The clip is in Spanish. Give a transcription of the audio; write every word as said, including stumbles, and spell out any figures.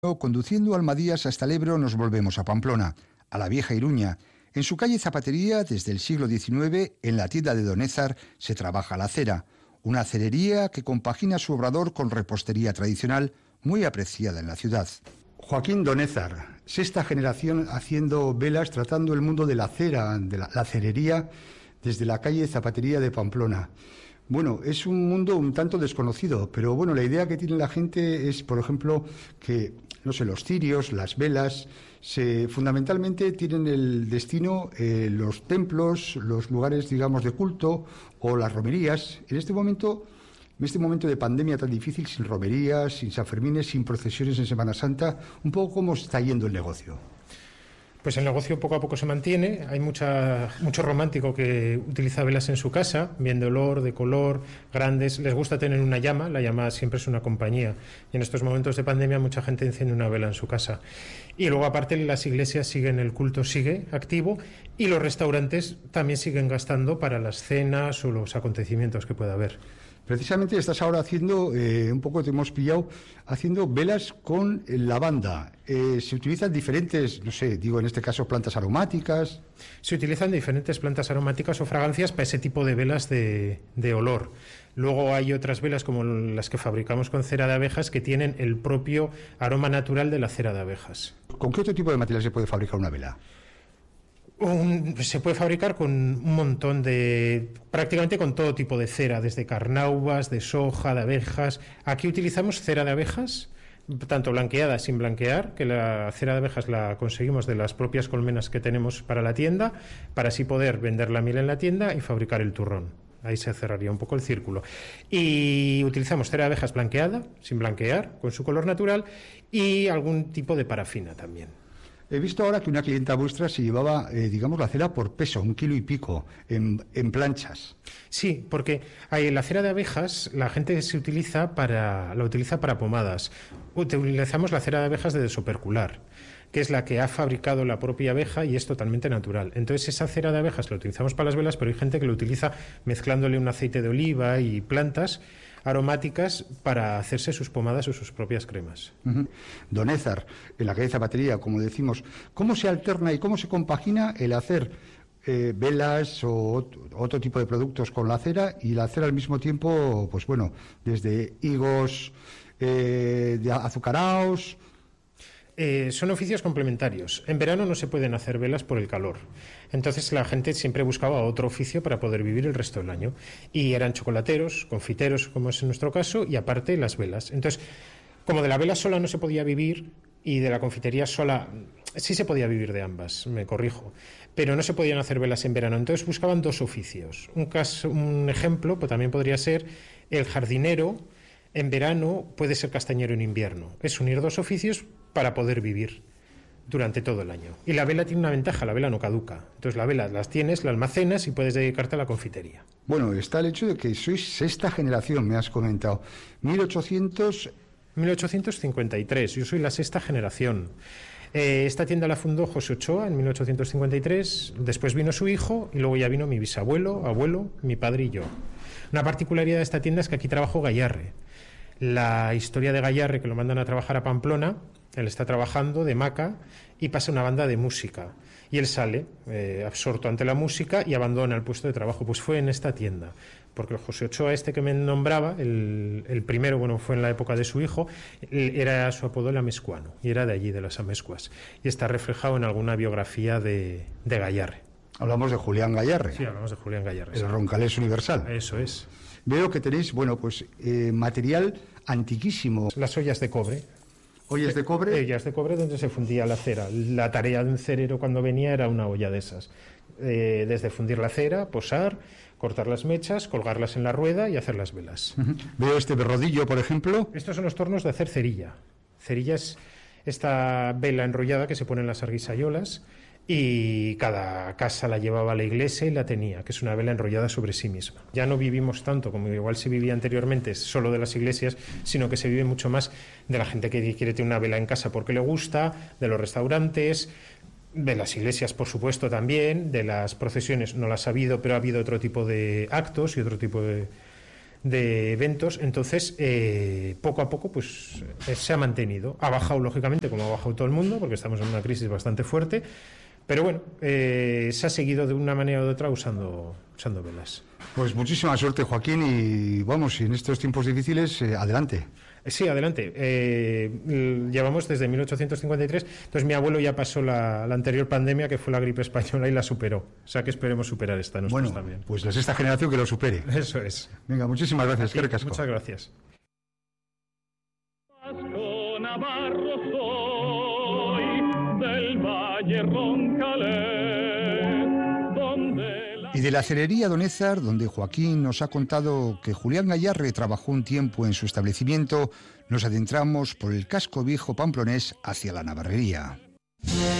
Conduciendo Almadías hasta el Ebro nos volvemos a Pamplona, a la vieja Iruña. En su calle Zapatería, desde el siglo diecinueve, en la tienda de Don Ézar, se trabaja la cera, una cerería que compagina su obrador con repostería tradicional muy apreciada en la ciudad. Joaquín Don Ézar, sexta generación haciendo velas, tratando el mundo de la cera, de la, la cerería, desde la calle Zapatería de Pamplona. Bueno, es un mundo un tanto desconocido, pero bueno, la idea que tiene la gente es, por ejemplo, que, no sé, los cirios, las velas, se, fundamentalmente tienen el destino eh, los templos, los lugares, digamos, de culto o las romerías. En este momento, en este momento de pandemia tan difícil, sin romerías, sin sanfermines, sin procesiones en Semana Santa, un poco cómo está yendo el negocio. Pues el negocio poco a poco se mantiene. Hay mucha, mucho romántico que utiliza velas en su casa, bien de olor, de color, grandes. Les gusta tener una llama, la llama siempre es una compañía. Y en estos momentos de pandemia mucha gente enciende una vela en su casa. Y luego aparte las iglesias siguen, el culto sigue activo y los restaurantes también siguen gastando para las cenas o los acontecimientos que pueda haber. Precisamente estás ahora haciendo, eh, un poco te hemos pillado, haciendo velas con lavanda. Eh, se utilizan diferentes, no sé, digo en este caso plantas aromáticas. Se utilizan diferentes plantas aromáticas o fragancias para ese tipo de velas de, de olor. Luego hay otras velas como las que fabricamos con cera de abejas que tienen el propio aroma natural de la cera de abejas. ¿Con qué otro tipo de material se puede fabricar una vela? Un, se puede fabricar con un montón de, prácticamente con todo tipo de cera, desde carnaubas, de soja, de abejas. Aquí utilizamos cera de abejas, tanto blanqueada sin blanquear, que la cera de abejas la conseguimos de las propias colmenas que tenemos para la tienda, para así poder vender la miel en la tienda y fabricar el turrón. Ahí se cerraría un poco el círculo. Y utilizamos cera de abejas blanqueada, sin blanquear, con su color natural, y algún tipo de parafina también. He visto ahora que una clienta vuestra se llevaba, eh, digamos, la cera por peso, un kilo y pico, en, en planchas. Sí, porque hay, la cera de abejas, la gente se utiliza para, la utiliza para pomadas. Utilizamos la cera de abejas de desopercular, que es la que ha fabricado la propia abeja y es totalmente natural. Entonces esa cera de abejas la utilizamos para las velas, pero hay gente que lo utiliza mezclándole un aceite de oliva y plantas aromáticas para hacerse sus pomadas o sus propias cremas. Uh-huh. Don Ézar, en la calle Zapatería, como decimos, ¿cómo se alterna y cómo se compagina el hacer eh, velas o otro, otro tipo de productos con la cera y la cera al mismo tiempo, pues bueno, desde higos eh, de azucarados? Eh, son oficios complementarios. En verano no se pueden hacer velas por el calor. Entonces la gente siempre buscaba otro oficio para poder vivir el resto del año. Y eran chocolateros, confiteros, como es en nuestro caso, y aparte las velas. Entonces, como de la vela sola no se podía vivir y de la confitería sola sí se podía vivir de ambas, me corrijo, pero no se podían hacer velas en verano. Entonces buscaban dos oficios. Un caso, un ejemplo pues también podría ser el jardinero. En verano puede ser castañero en invierno. Es unir dos oficios para poder vivir durante todo el año. Y la vela tiene una ventaja, la vela no caduca. Entonces la vela las tienes, la almacenas y puedes dedicarte a la confitería. Bueno, está el hecho de que sois sexta generación, me has comentado. mil ochocientos... mil ochocientos cincuenta y tres, yo soy la sexta generación. Eh, esta tienda la fundó José Ochoa en mil ochocientos cincuenta y tres, después vino su hijo y luego ya vino mi bisabuelo, abuelo, mi padre y yo. Una particularidad de esta tienda es que aquí trabajó Gayarre. La historia de Gayarre, que lo mandan a trabajar a Pamplona, él está trabajando de maca y pasa una banda de música. Y él sale eh, absorto ante la música y abandona el puesto de trabajo. Pues fue en esta tienda. Porque el José Ochoa este que me nombraba, el, el primero, bueno, fue en la época de su hijo, era su apodo el amescuano. Y era de allí, de las Amescuas. Y está reflejado en alguna biografía de, de Gayarre. Hablamos de Julián Gayarre. Sí, hablamos de Julián Gayarre. El sí. Roncalés universal. Eso es. Veo que tenéis, bueno, pues eh, material antiquísimo. Las ollas de cobre. ¿Ollas de cobre? Ollas de cobre donde se fundía la cera. La tarea de un cerero cuando venía era una olla de esas. Eh, desde fundir la cera, posar, cortar las mechas, colgarlas en la rueda y hacer las velas. Uh-huh. Veo este berrodillo, por ejemplo. Estos son los tornos de hacer cerilla. Cerilla es esta vela enrollada que se pone en las arguisayolas y cada casa la llevaba a la iglesia y la tenía, que es una vela enrollada sobre sí misma. Ya no vivimos tanto como igual se vivía anteriormente solo de las iglesias, sino que se vive mucho más de la gente que quiere tener una vela en casa porque le gusta, de los restaurantes, de las iglesias por supuesto también, de las procesiones no las ha habido, pero ha habido otro tipo de actos y otro tipo de, de eventos, entonces eh, poco a poco pues eh, se ha mantenido. Ha bajado, lógicamente, como ha bajado todo el mundo, porque estamos en una crisis bastante fuerte, pero bueno, eh, se ha seguido de una manera u otra usando, usando velas. Pues muchísima suerte, Joaquín, y vamos, en estos tiempos difíciles, eh, adelante. Sí, adelante. Eh, llevamos desde mil ochocientos cincuenta y tres, entonces mi abuelo ya pasó la, la anterior pandemia, que fue la gripe española, y la superó. O sea que esperemos superar esta nosotros bueno, también. Pues la sexta generación que lo supere. Eso es. Venga, muchísimas gracias. Qué recasco. Muchas gracias. Navarro soy, del Valle Roncalés, donde... Y de la cerería Donézar, donde Joaquín nos ha contado que Julián Gayarre trabajó un tiempo en su establecimiento, nos adentramos por el casco viejo pamplonés hacia la navarrería.